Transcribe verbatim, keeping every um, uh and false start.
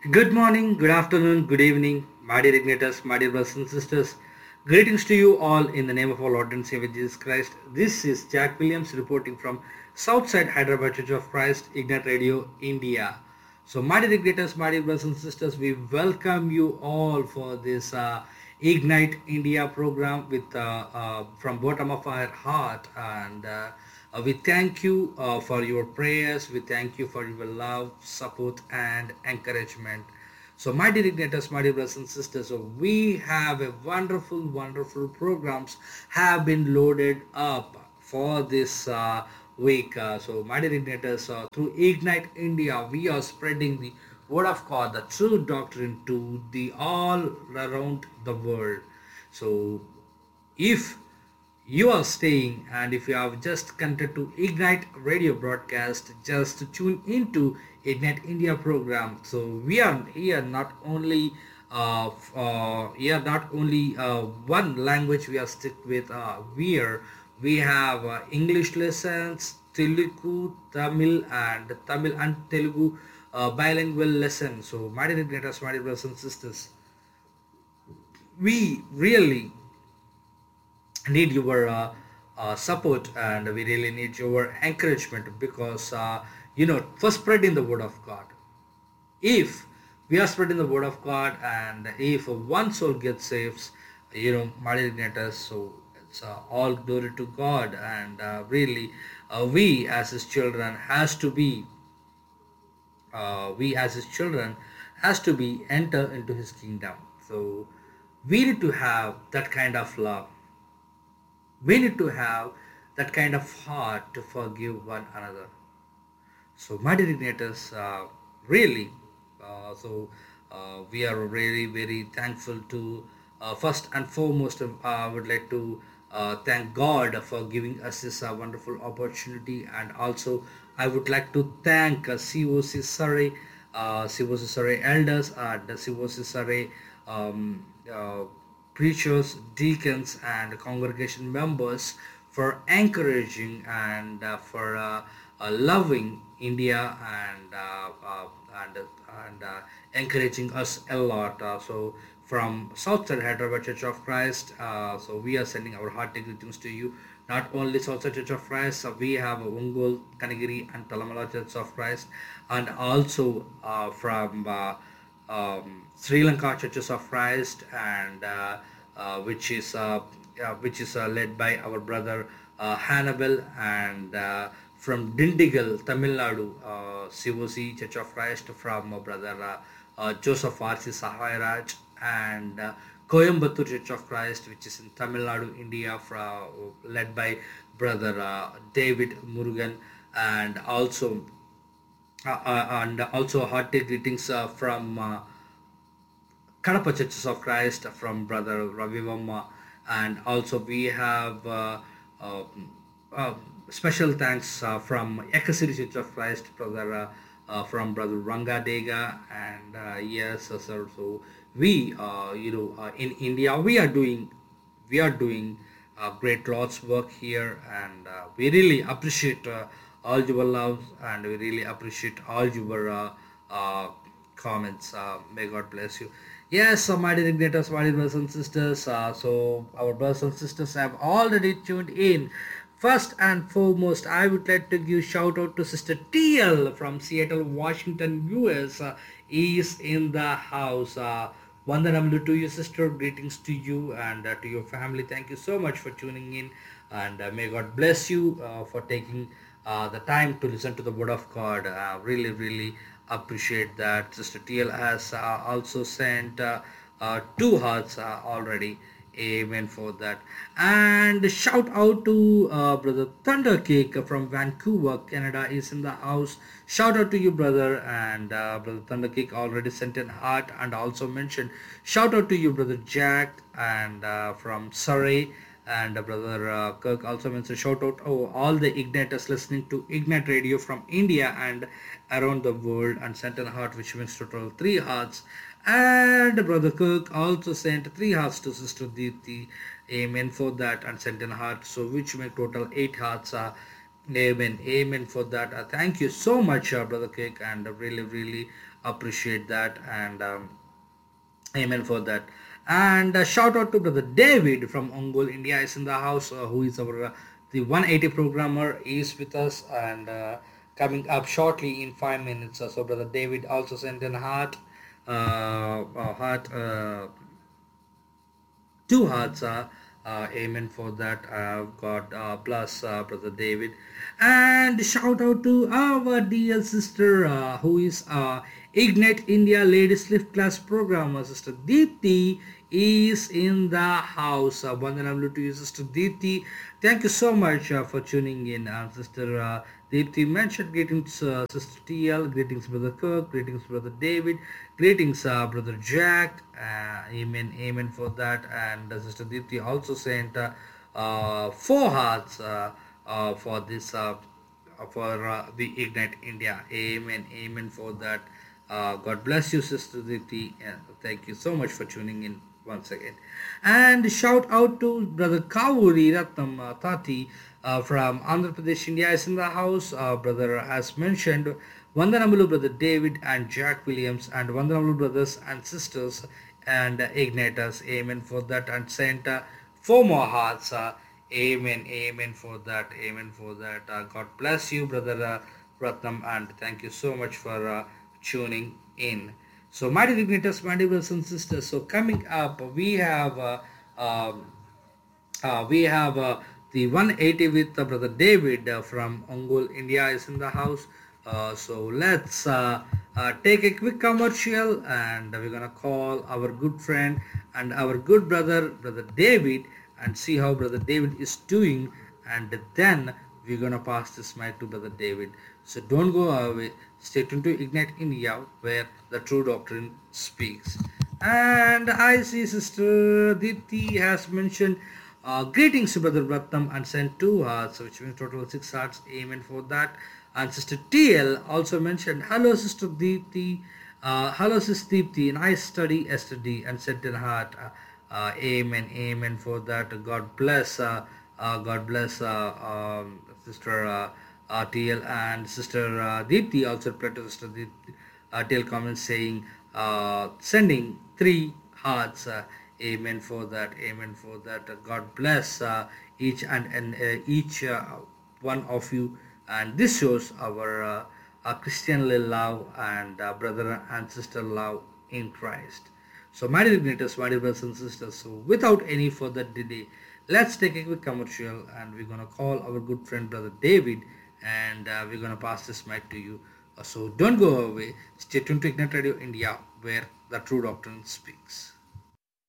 Good morning, good afternoon, good evening, my dear Ignators, my dear brothers and sisters. Greetings to you all in the name of our Lord and Savior Jesus Christ. This is Jack Williams reporting from Southside Hyderabad Church of Christ, Ignat Radio, India. So, my dear Ignators, my dear brothers and sisters, we welcome you all for this uh, Ignite India program with uh, uh, from bottom of our heart, and uh, uh, we thank you uh, for your prayers. We thank you for your love, support, and encouragement. So, my dear igniters, my dear brothers and sisters, so we have a wonderful, wonderful programs have been loaded up for this uh, week. Uh, so, my dear igniters, uh, through Ignite India, we are spreading the word of God, the true doctrine to the all around the world. So, if you are staying and if you have just connected to Ignite radio broadcast, just tune into Ignite India program. So we are here not only uh, uh, here not only uh, one language we are stick with. Uh, we are we have uh, English lessons, Telugu, Tamil, and Tamil and Telugu uh, bilingual lessons. So my dear Igniters, my dear brothers and sisters, we really need your uh, uh, support, and we really need your encouragement because uh, you know for spreading the word of God. If we are spreading the word of God, and if one soul gets saved, you know marinated, so it's uh, all glory to God. And uh, really uh, we as his children has to be uh, we as his children has to be enter into his kingdom. So we need to have that kind of love. We need to have that kind of heart to forgive one another. So, my dear igniters, uh, really, uh, so uh, we are really very thankful to, uh, first and foremost, uh, I would like to uh, thank God for giving us this uh, wonderful opportunity, and also I would like to thank uh, C O C Surrey, uh, C O C Surrey elders, and the C O C Surrey um, uh, preachers, deacons, and congregation members for encouraging and uh, for uh, uh, loving India, and uh, uh, and and uh, encouraging us a lot. Uh, so from Southside Hyderabad Church of Christ, uh, so we are sending our hearty greetings to you. Not only Southside Church of Christ, uh, we have Ongol, Kanagiri, and Talamala Church of Christ, and also uh, from uh, um, Sri Lanka Churches of Christ, and uh, uh, which is uh, uh, which is uh, led by our brother uh, Hannibal, and uh, from Dindigal, Tamil Nadu, uh, C O C Church of Christ from uh, brother uh, uh, Joseph R C Sahairaj, and uh, Coimbatore Church of Christ, which is in Tamil Nadu, India, from, led by brother uh, David Murugan, and also uh, uh, and also hearty greetings uh, from uh, Kadapa Churches of Christ from Brother Ravi Vamma, and also we have uh, uh, uh, special thanks uh, from Ekasiri Church of Christ, Brother uh, uh, from Brother Ranga Dega, and uh, yes, uh, sir. So we, uh, you know, uh, in India, we are doing, we are doing uh, great Lord's work here, and uh, we really appreciate uh, all your love, and we really appreciate all your uh, uh, comments. Uh, may God bless you. Yes, so my dear igniters, my dear brothers and sisters. Uh, so our brothers and sisters have already tuned in. First and foremost, I would like to give shout out to Sister T L from Seattle, Washington, U S. Uh, is in the house. Uh, Vandanamlu to you, sister. Greetings to you and uh, to your family. Thank you so much for tuning in, and uh, may God bless you uh, for taking uh, the time to listen to the Word of God. Uh, really, really appreciate that. Sister T L has uh, also sent uh, uh, two hearts uh, already. Amen for that. And shout out to uh, brother Thunder Cake from Vancouver, Canada is in the house. Shout out to you, brother. And uh, brother Thunder Cake already sent an heart and also mentioned. Shout out to you, brother Jack, and uh, from Surrey. And uh, brother uh, Kirk also mentioned shout out oh all the igniters listening to Ignite Radio from India and around the world, and sent an heart, which makes total three hearts. And brother Kirk also sent three hearts to sister Deepthi. Amen for that, and sent an heart, so which make total eight hearts. Uh, Amen. Amen for that. Uh, thank you so much, uh, Brother Cake, and uh, really, really appreciate that. And um, amen for that. And uh, shout out to Brother David from Ongol, India, is in the house, uh, who is our uh, the one eighty programmer, is with us and uh, coming up shortly in five minutes. Uh, so, Brother David also sent in heart, uh, uh, heart. Uh, two hearts. Uh, uh, amen for that. Uh, God uh, bless uh, Brother David. And shout out to our dear sister uh, who is uh, Ignite India Ladies Lift Class Programmer. Sister Deepthi is in the house. Uh, Vandanamlu to you, Sister Deepthi. Thank you so much uh, for tuning in. Uh, Sister uh, Deepthi mentioned greetings, uh, Sister T L, greetings, Brother Kirk, greetings, Brother David, greetings, uh, Brother Jack. Uh, amen, amen for that. And uh, Sister Deepthi also sent uh, uh, four hearts uh, uh, for this, uh, for uh, the Ignite India. Amen, amen for that. Uh, God bless you, Sister Deepthi. Uh, thank you so much for tuning in once again. And shout out to Brother Kavuri Ratnam uh, Tati uh, from Andhra Pradesh, India is in the house. Uh, brother has mentioned Vandanamalu Brother David and Jack Williams and Vandanamalu brothers and sisters and uh, Ignators. Amen for that. And sent uh, four more hearts. Uh, amen, amen for that. Amen for that. Uh, God bless you, Brother uh, Ratnam, and thank you so much for uh, tuning in. So, my dear Ignators, my dear brothers and sisters, so coming up, we have uh, um, uh, we have uh, the one eighty with uh, Brother David uh, from Ongol, India is in the house. Uh, so let's uh, uh, take a quick commercial and we're gonna call our good friend and our good brother, Brother David, and see how Brother David is doing, and then we're gonna pass this mic to Brother David. So don't go away. Stay tuned to Ignite India, where the true doctrine speaks. And I see Sister Diti has mentioned uh, greetings to Brother Ratnam and sent two hearts, which means total six hearts. Amen for that. And Sister T L also mentioned, hello Sister Diti, uh, hello Sister Diti, nice study yesterday, and sent in heart. Uh, uh, amen, amen for that. God bless, uh, uh, God bless uh, um, Sister uh, uh, T L and Sister uh, Diti also replied to Sister Diti, uh, T L comments saying, uh, sending three hearts. Uh, amen for that. Amen for that. Uh, God bless uh, each and, and uh, each uh, one of you. And this shows our, uh, our Christianly love and uh, brother and sister love in Christ. So, my dear igniters, my dear brothers and sisters, so without any further delay, let's take a quick commercial and we're going to call our good friend Brother David, and uh, we're going to pass this mic to you. Uh, so, don't go away. Stay tuned to Ignite Radio India, where the true doctrine speaks.